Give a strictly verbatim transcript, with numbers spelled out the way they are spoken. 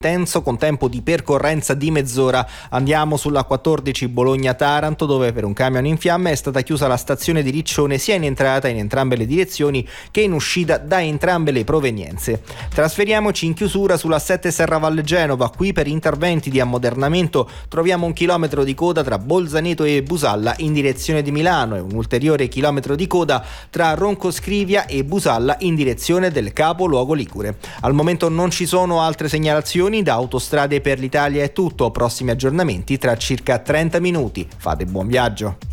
intenso con tempo di percorrenza di mezz'ora. Andiamo sulla quattordici Bologna-Taranto, dove per un camion in fiamme è stata chiusa la stazione di Riccione sia in entrata in entrambe le direzioni che in uscita da entrambe le provenienze. Trasferiamoci in chiusura sulla sette Serravalle Genova. Qui per interventi di ammodernamento troviamo un chilometro di coda tra Bolzaneto e Busalla in direzione di Milano e un ulteriore chilometro di coda tra Roncoscrivia e Busalla in direzione del capoluogo ligure. Al momento non ci sono altre segnalazioni. Da Autostrade per l'Italia è tutto. Prossimi aggiornamenti tra circa trenta minuti. Fate buon viaggio.